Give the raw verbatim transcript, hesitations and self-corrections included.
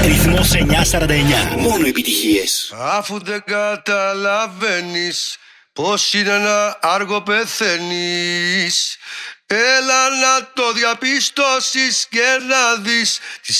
Ρυθμός εννιακόσια σαράντα εννιά. Μόνο επιτυχίες. Αφού δεν καταλαβαίνεις πως είναι να άργο πεθαίνεις, έλα να το διαπιστώσεις και να δεις